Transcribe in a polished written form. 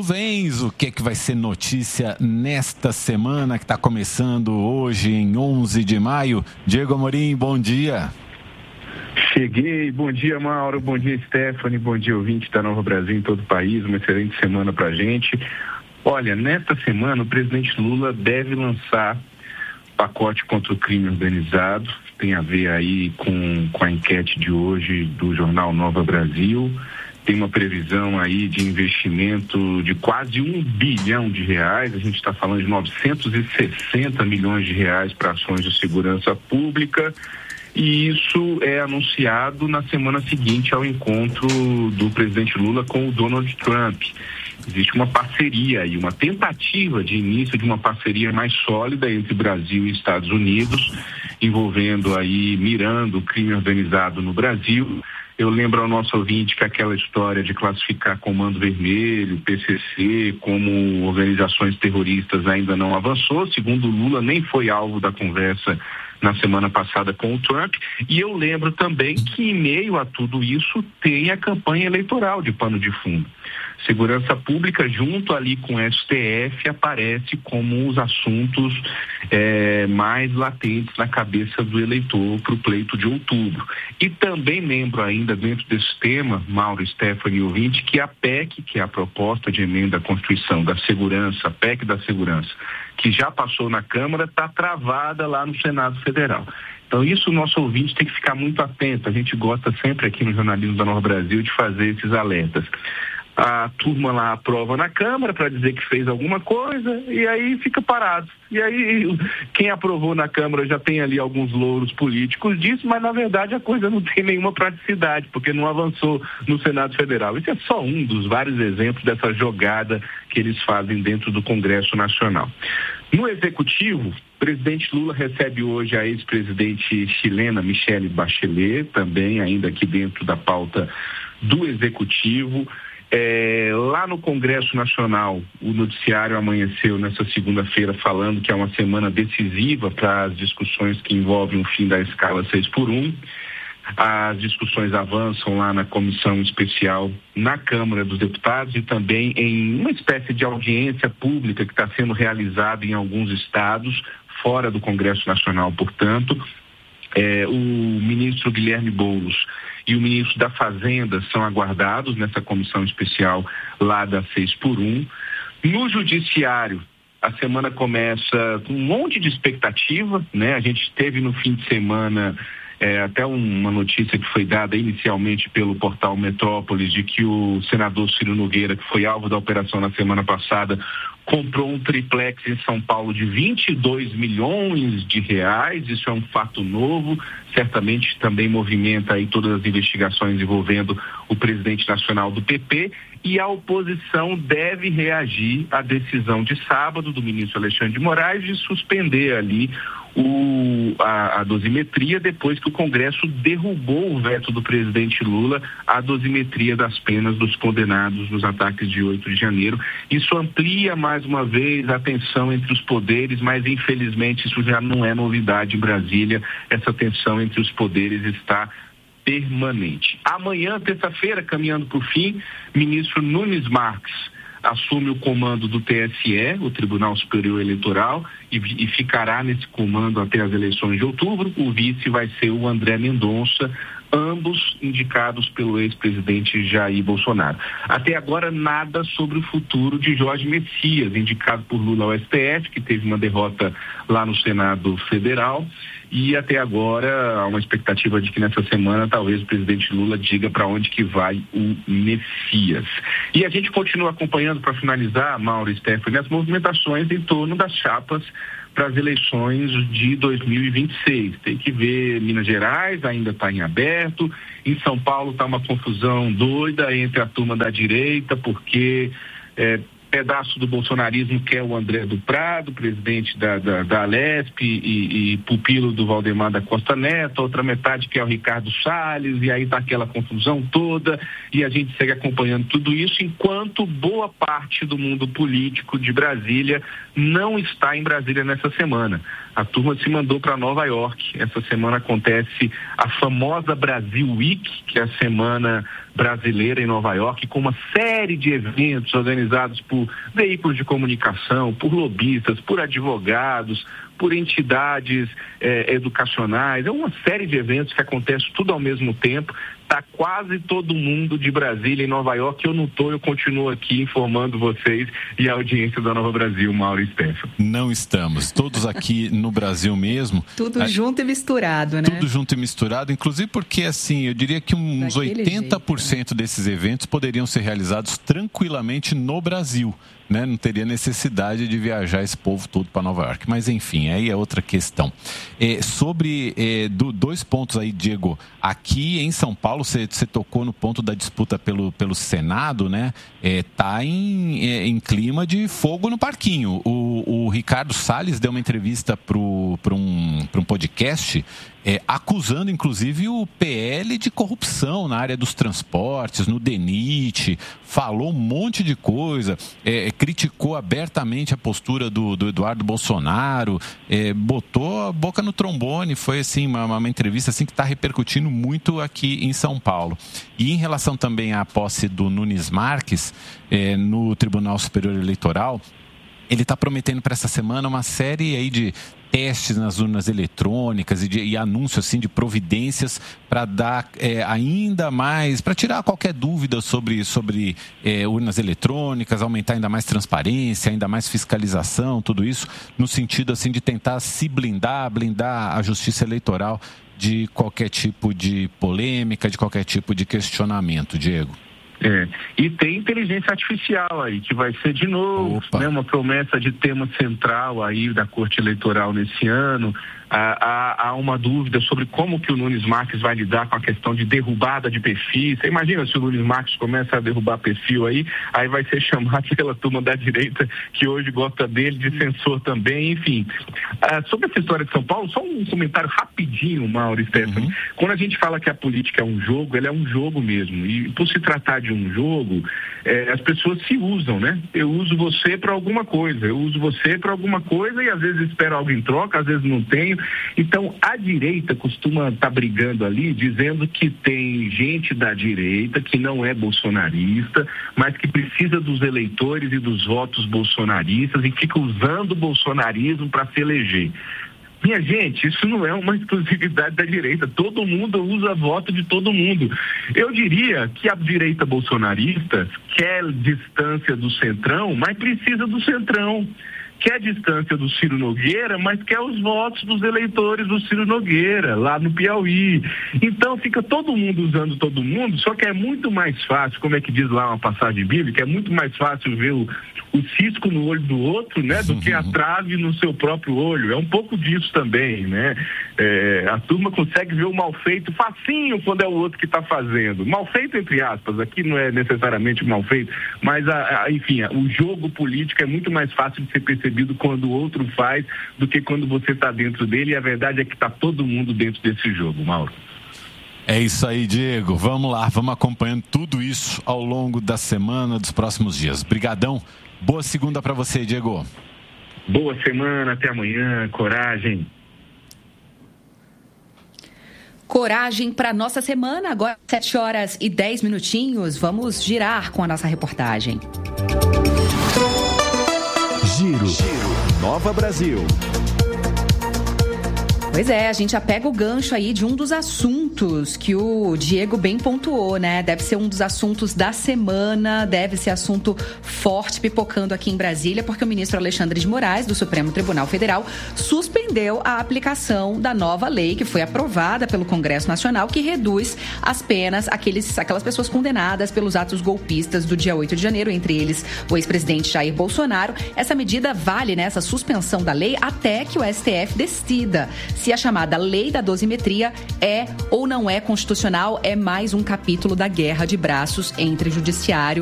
nuvens. O que vai ser notícia nesta semana que está começando hoje, em 11 de maio? Diego Amorim, bom dia. Cheguei, bom dia Mauro, bom dia Stephanie, bom dia ouvinte da Nova Brasil em todo o país, uma excelente semana pra gente. Olha, nesta semana o presidente Lula deve lançar pacote contra o crime organizado, tem a ver aí com a enquete de hoje do jornal Nova Brasil, tem uma previsão aí de investimento de quase R$1 bilhão, a gente está falando de 960 milhões de reais para ações de segurança pública. E isso é anunciado na semana seguinte ao encontro do presidente Lula com o Donald Trump. Existe uma parceria e uma tentativa de início de uma parceria mais sólida entre Brasil e Estados Unidos, envolvendo aí, mirando o crime organizado no Brasil. Eu lembro ao nosso ouvinte que aquela história de classificar Comando Vermelho, PCC, como organizações terroristas ainda não avançou. Segundo Lula, nem foi alvo da conversa na semana passada com o Trump. E eu lembro também que, em meio a tudo isso, tem a campanha eleitoral de pano de fundo. Segurança pública, junto ali com o STF, aparece como os assuntos mais latentes na cabeça do eleitor para o pleito de outubro. E também lembro ainda, dentro desse tema, Mauro, Stephanie e ouvinte, que a PEC, que é a proposta de emenda à Constituição da Segurança, a PEC da Segurança, que já passou na Câmara, está travada lá no Senado Federal. Então isso o nosso ouvinte tem que ficar muito atento. A gente gosta sempre aqui no jornalismo da Nova Brasil de fazer esses alertas. A turma lá aprova na Câmara para dizer que fez alguma coisa e aí fica parado. E aí quem aprovou na Câmara já tem ali alguns louros políticos disso, mas na verdade a coisa não tem nenhuma praticidade, porque não avançou no Senado Federal. Isso é só um dos vários exemplos dessa jogada que eles fazem dentro do Congresso Nacional. No Executivo, o presidente Lula recebe hoje a ex-presidente chilena Michelle Bachelet, também ainda aqui dentro da pauta do Executivo. Lá no Congresso Nacional, o noticiário amanheceu nessa segunda-feira falando que é uma semana decisiva para as discussões que envolvem o fim da escala 6x1. As discussões avançam lá na comissão especial na Câmara dos Deputados e também em uma espécie de audiência pública que está sendo realizada em alguns estados, fora do Congresso Nacional, portanto. O ministro Guilherme Boulos e o ministro da Fazenda são aguardados nessa comissão especial lá da 6x1. No Judiciário, a semana começa com um monte de expectativa, né? A gente teve no fim de semana até uma notícia que foi dada inicialmente pelo portal Metrópolis de que o senador Ciro Nogueira, que foi alvo da operação na semana passada, comprou um triplex em São Paulo de R$22 milhões. Isso é um fato novo, certamente também movimenta aí todas as investigações envolvendo o presidente nacional do PP, e a oposição deve reagir à decisão de sábado do ministro Alexandre de Moraes de suspender ali a dosimetria, depois que o Congresso derrubou o veto do presidente Lula à dosimetria das penas dos condenados nos ataques de 8 de janeiro. Isso amplia mais uma vez a tensão entre os poderes, mas infelizmente isso já não é novidade em Brasília. Essa tensão entre os poderes está permanente. Amanhã, terça-feira, caminhando para o fim, ministro Nunes Marques assume o comando do TSE, o Tribunal Superior Eleitoral, e ficará nesse comando até as eleições de outubro. O vice vai ser o André Mendonça, ambos indicados pelo ex-presidente Jair Bolsonaro. Até agora, nada sobre o futuro de Jorge Messias, indicado por Lula ao STF, que teve uma derrota lá no Senado Federal. E até agora há uma expectativa de que nessa semana talvez o presidente Lula diga para onde que vai o Messias. E a gente continua acompanhando, para finalizar, Mauro e Stephanie, as movimentações em torno das chapas para as eleições de 2026. Tem que ver, Minas Gerais ainda está em aberto, em São Paulo está uma confusão doida entre a turma da direita, porque pedaço do bolsonarismo, que é o André do Prado, presidente da Alesp e pupilo do Valdemar da Costa Neto, a outra metade que é o Ricardo Salles, e aí tá aquela confusão toda, e a gente segue acompanhando tudo isso, enquanto boa parte do mundo político de Brasília não está em Brasília nessa semana. A turma se mandou para Nova York. Essa semana acontece a famosa Brasil Week, que é a semana brasileira em Nova York, com uma série de eventos organizados por veículos de comunicação, por lobistas, por advogados, por entidades educacionais. É uma série de eventos que acontece tudo ao mesmo tempo. Está quase todo mundo de Brasília em Nova York. Eu continuo aqui informando vocês e a audiência da Nova Brasil, Mauro e Stefano. Não estamos. Todos aqui no Brasil mesmo. Tudo junto e misturado, né? Tudo junto e misturado, inclusive porque, assim, eu diria que uns 80% desses eventos poderiam ser realizados tranquilamente no Brasil. Né? Não teria necessidade de viajar esse povo todo para Nova York. Mas, enfim, aí é outra questão. Sobre dois pontos aí, Diego. Aqui em São Paulo, você tocou no ponto da disputa pelo Senado, né? Tá em clima de fogo no parquinho. O Ricardo Salles deu uma entrevista para um podcast acusando, inclusive, o PL de corrupção na área dos transportes, no DENIT, falou um monte de coisa, criticou abertamente a postura do Eduardo Bolsonaro, botou a boca no trombone. Foi assim, uma entrevista assim, que está repercutindo muito aqui em São Paulo. E em relação também à posse do Nunes Marques no Tribunal Superior Eleitoral, ele está prometendo para essa semana uma série aí de testes nas urnas eletrônicas e anúncio assim, de providências para dar ainda mais, para tirar qualquer dúvida sobre urnas eletrônicas, aumentar ainda mais transparência, ainda mais fiscalização, tudo isso no sentido assim, de tentar se blindar a justiça eleitoral de qualquer tipo de polêmica, de qualquer tipo de questionamento, Diego. E tem inteligência artificial aí, que vai ser de novo, né, uma promessa de tema central aí da Corte Eleitoral nesse ano. Há uma dúvida sobre como que o Nunes Marques vai lidar com a questão de derrubada de perfis. Você imagina se o Nunes Marques começa a derrubar perfil aí vai ser chamado pela turma da direita, que hoje gosta dele, de censor também, enfim. Sobre essa história de São Paulo, só um comentário rapidinho, Mauro e Stefano. Quando a gente fala que a política é um jogo, ela é um jogo mesmo. E por se tratar de um jogo, as pessoas se usam, né? Eu uso você para alguma coisa, e às vezes espero algo em troca, às vezes não tenho. Então, a direita costuma estar brigando ali, dizendo que tem gente da direita que não é bolsonarista, mas que precisa dos eleitores e dos votos bolsonaristas e fica usando o bolsonarismo para se eleger. Minha gente, isso não é uma exclusividade da direita. Todo mundo usa voto de todo mundo. Eu diria que a direita bolsonarista quer distância do centrão, mas precisa do centrão. Quer distância do Ciro Nogueira, mas quer os votos dos eleitores do Ciro Nogueira, lá no Piauí. Então fica todo mundo usando todo mundo, só que é muito mais fácil, como é que diz lá uma passagem bíblica, é muito mais fácil ver o cisco no olho do outro, né, do que a trave no seu próprio olho. É um pouco disso também, né? A turma consegue ver o mal feito facinho quando é o outro que está fazendo. Mal feito entre aspas, aqui não é necessariamente mal feito, mas enfim, o jogo político é muito mais fácil de ser percebido quando o outro faz do que quando você está dentro dele, e a verdade é que está todo mundo dentro desse jogo, Mauro. É isso aí, Diego. Vamos lá, vamos acompanhando tudo isso ao longo da semana, dos próximos dias. Brigadão. Boa segunda para você, Diego. Boa semana, até amanhã. Coragem. Coragem para nossa semana. Agora 7h10. Vamos girar com a nossa reportagem. Giro. Nova Brasil. Pois é, a gente já pega o gancho aí de um dos assuntos que o Diego bem pontuou, né? Deve ser um dos assuntos da semana, deve ser assunto forte pipocando aqui em Brasília, porque o ministro Alexandre de Moraes, do Supremo Tribunal Federal, suspendeu a aplicação da nova lei que foi aprovada pelo Congresso Nacional, que reduz as penas aquelas pessoas condenadas pelos atos golpistas do dia 8 de janeiro, entre eles o ex-presidente Jair Bolsonaro. Essa medida vale, né, essa suspensão da lei, até que o STF decida se a chamada lei da dosimetria é ou não é constitucional. É mais um capítulo da guerra de braços entre judiciário